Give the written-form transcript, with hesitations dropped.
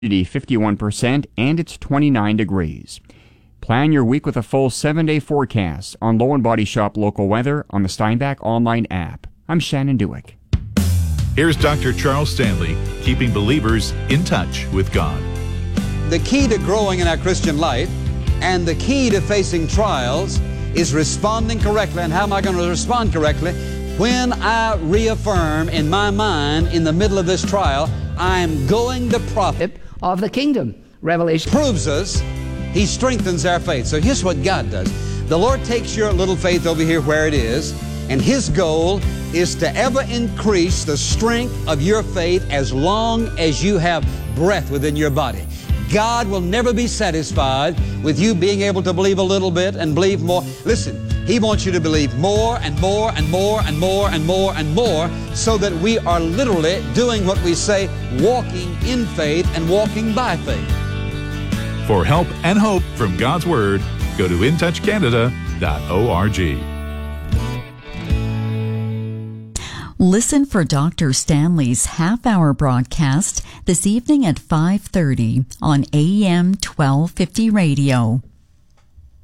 Humidity 51%, and it's 29 degrees. Plan your week with a full 7-day forecast on Low and Body Shop local weather on the Steinbach online app. I'm Shannon Dewick. Here's Dr. Charles Stanley, keeping believers in touch with God. The key to growing in our Christian life and the key to facing trials is responding correctly. And how am I going to respond correctly? When I reaffirm in my mind in the middle of this trial, I am going to profit of the kingdom. Revelation proves us. He strengthens our faith. So here's what God does. The Lord takes your little faith over here where it is, and His goal is to ever increase the strength of your faith as long as you have breath within your body. God will never be satisfied with you being able to believe a little bit and believe more. Listen, He wants you to believe more and more and more and more and more and more, so that we are literally doing what we say, walking in faith and walking by faith. For help and hope from God's Word, go to intouchcanada.org. Listen for Dr. Stanley's half-hour broadcast this evening at 5:30 on AM 1250 radio.